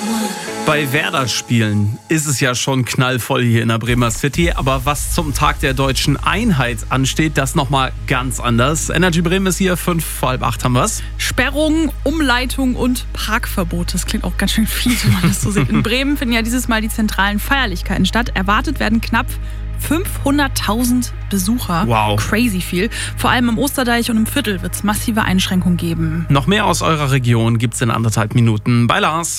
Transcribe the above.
Bei Werder Spielen ist es ja schon knallvoll hier in der Bremer City, aber was zum Tag der deutschen Einheit ansteht, das nochmal ganz anders. Energy Bremen ist hier, 7:45 haben wir's. Sperrungen, Umleitung und Parkverbot. Das klingt auch ganz schön viel, wenn man das so sieht. In Bremen finden ja dieses Mal die zentralen Feierlichkeiten statt. Erwartet werden knapp 500.000 Besucher. Wow. Crazy viel. Vor allem im Osterdeich und im Viertel wird es massive Einschränkungen geben. Noch mehr aus eurer Region gibt's in 1,5 Minuten bei Lars.